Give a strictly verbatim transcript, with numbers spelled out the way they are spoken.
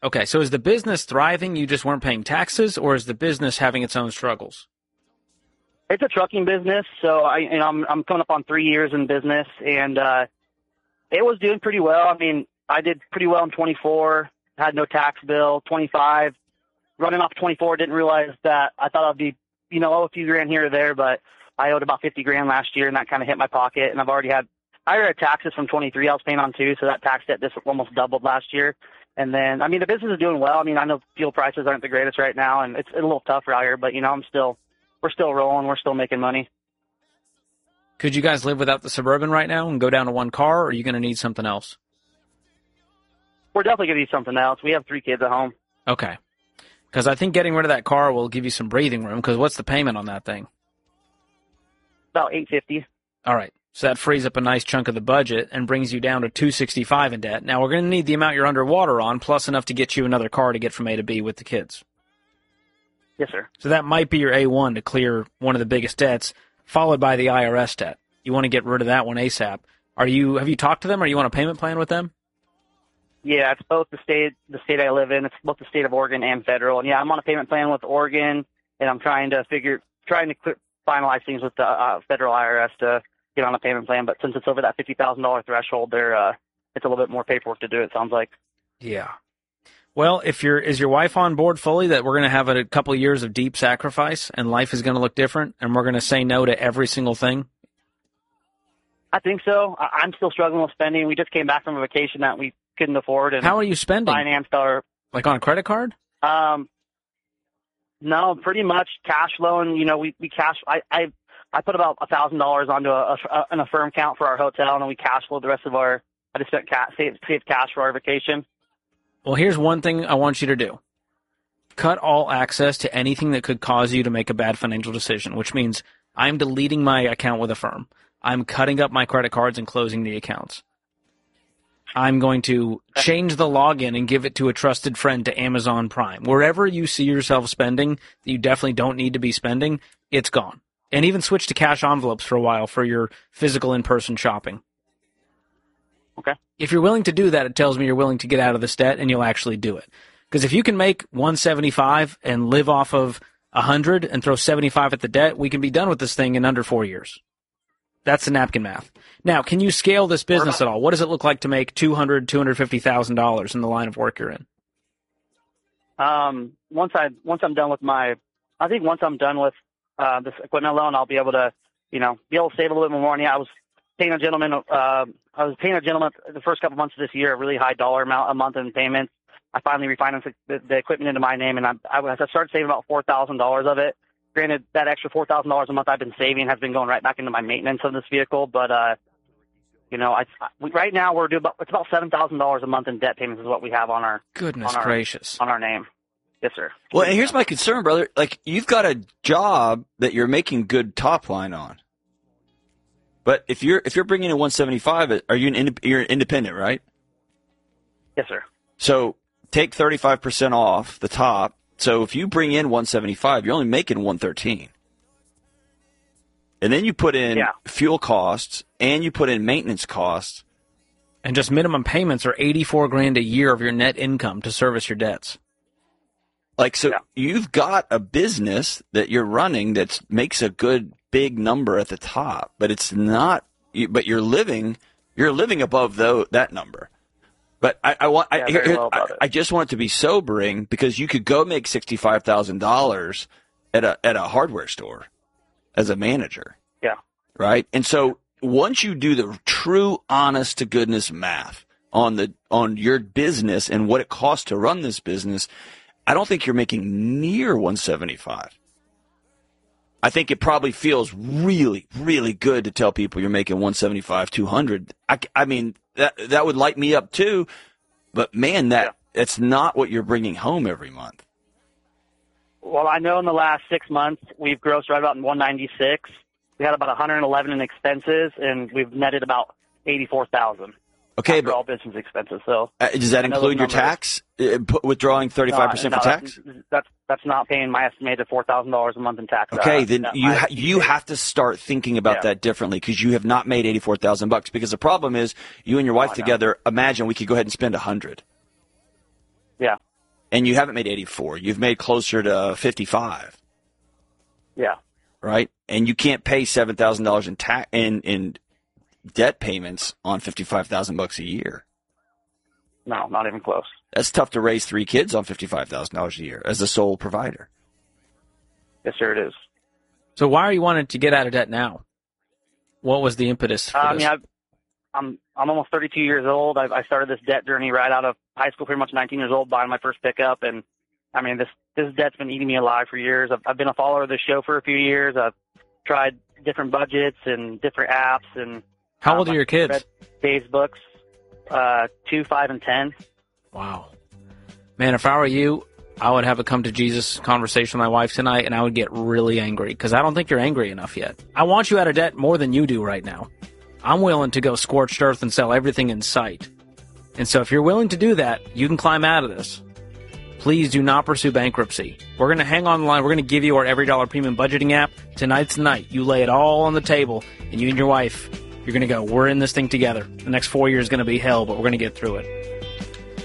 Okay, so is the business thriving, you just weren't paying taxes, or is the business having its own struggles? It's a trucking business, so I, you know, I'm I'm coming up on three years in business, and uh, it was doing pretty well. I mean, I did pretty well in twenty-four, had no tax bill. twenty-five, running off twenty-four, didn't realize that I thought I'd be, you know, owe a few grand here or there, but I owed about fifty grand last year, and that kind of hit my pocket. And I've already had higher taxes from twenty-three I was paying on too, so that tax debt just almost doubled last year. And then, I mean, the business is doing well. I mean, I know fuel prices aren't the greatest right now, and it's a little tougher out here, but, you know, I'm still, we're still rolling. We're still making money. Could you guys live without the Suburban right now and go down to one car, or are you going to need something else? We're definitely going to need something else. We have three kids at home. Okay. Because I think getting rid of that car will give you some breathing room, because what's the payment on that thing? About eight fifty. All right. So that frees up a nice chunk of the budget and brings you down to two sixty-five in debt. Now, we're going to need the amount you're underwater on, plus enough to get you another car to get from A to B with the kids. Yes, sir. So that might be your A one to clear one of the biggest debts, followed by the I R S debt. You want to get rid of that one ASAP. Are you? Have you talked to them? Are you on a payment plan with them? Yeah, it's both the state, the state I live in. It's both the state of Oregon and federal. And yeah, I'm on a payment plan with Oregon, and I'm trying to figure, trying to clear, finalize things with the uh, federal I R S to get on a payment plan. But since it's over that fifty thousand dollars threshold, there, uh, it's a little bit more paperwork to do. It sounds like. Yeah. Well, if you're, is your wife on board fully that we're going to have a couple of years of deep sacrifice and life is going to look different, and we're going to say no to every single thing? I think so. I- I'm still struggling with spending. We just came back from a vacation that we couldn't afford. And how are you spending? Financed our, like on a credit card? Um, no, pretty much cash flow. And, you know, we, we cash, I, I, I put about a thousand dollars onto a, a, an affirm account for our hotel, and then we cash flowed the rest of our, I just spent cash, saved, saved cash for our vacation. Well, here's one thing I want you to do. Cut all access to anything that could cause you to make a bad financial decision, which means I'm deleting my account with Affirm. I'm cutting up my credit cards and closing the accounts. I'm going to change the login and give it to a trusted friend to Amazon Prime. Wherever you see yourself spending that you definitely don't need to be spending, it's gone. And even switch to cash envelopes for a while for your physical in-person shopping. Okay. If you're willing to do that, it tells me you're willing to get out of this debt, and you'll actually do it. Because if you can make one seventy-five and live off of one hundred and throw seventy-five at the debt, we can be done with this thing in under four years. That's the napkin math. Now, can you scale this business at all? What does it look like to make two hundred thousand dollars, two hundred fifty thousand dollars in the line of work you're in? Um, once I once I'm done with my, I think once I'm done with uh, this equipment loan, I'll be able to, you know, be able to save a little bit more money. I was paying a gentleman, uh, I was paying a gentleman the first couple months of this year a really high dollar amount a month in payments. I finally refinanced the, the equipment into my name, and I, I, I started saving about four thousand dollars of it. Granted, that extra four thousand dollars a month I've been saving has been going right back into my maintenance of this vehicle, but, uh, you know, I, I, right now we're doing about, it's about seven thousand dollars a month in debt payments is what we have on our, Goodness on our, gracious. on our name. Yes, sir. Well, and here's my concern, brother. Like, you've got a job that you're making good top line on. But if you're if you're bringing in one seventy-five, are you an ind- you're independent, right? Yes, sir. So take thirty-five percent off the top. So if you bring in one seventy-five, you're only making one thirteen. And then you put in yeah. fuel costs and you put in maintenance costs. And just minimum payments are eighty-four grand a year of your net income to service your debts. Like, so yeah. you've got a business that you're running that makes a good big number at the top, but it's not, but you're living, you're living above though that number. But I, I want, yeah, I, here, well I, I just want it to be sobering, because you could go make sixty-five thousand dollars at a, at a hardware store as a manager. Yeah. Right. And so once you do the true honest to goodness math on the, on your business and what it costs to run this business, I don't think you're making near one seventy-five. I think it probably feels really, really good to tell people you're making one seventy-five, two hundred. I, I mean, that that would light me up too. But man, that yeah. that's not what you're bringing home every month. Well, I know in the last six months we've grossed right about one ninety-six. We had about one hundred eleven in expenses, and we've netted about eighty-four thousand. Okay, but all business expenses. So uh, does that include your tax? Uh, withdrawing thirty-five percent no, for tax? That's, that's that's not paying my estimated four thousand dollars a month in tax. Okay, uh, then you ha- you have to start thinking about yeah. that differently, because you have not made eighty-four thousand bucks. Because the problem is, you and your wife oh, together. Imagine we could go ahead and spend a hundred. Yeah. and you haven't made eighty-four. You've made closer to fifty-five. Yeah. Right? And you can't pay seven thousand dollars in ta- in in debt payments on fifty-five thousand bucks a year. No, not even close. That's tough to raise three kids on fifty-five thousand dollars a year as the sole provider. Yes, sir, it is. So why are you wanting to get out of debt now? What was the impetus for Uh, I this? mean, I've, I'm I'm almost thirty-two years old. I, I started this debt journey right out of high school, pretty much nineteen years old, buying my first pickup. And, I mean, this, this debt's been eating me alive for years. I've, I've been a follower of the show for a few years. I've tried different budgets and different apps. And How old um, are your kids? read Dave's books, uh, two, five, and ten. Wow. Man, if I were you, I would have a come to Jesus conversation with my wife tonight, and I would get really angry because I don't think you're angry enough yet. I want you out of debt more than you do right now. I'm willing to go scorched earth and sell everything in sight. And so if you're willing to do that, you can climb out of this. Please do not pursue bankruptcy. We're going to hang on the line. We're going to give you our Every Dollar Premium budgeting app. Tonight's the night. You lay it all on the table, and you and your wife, you're going to go, we're in this thing together. The next four years is going to be hell, but we're going to get through it.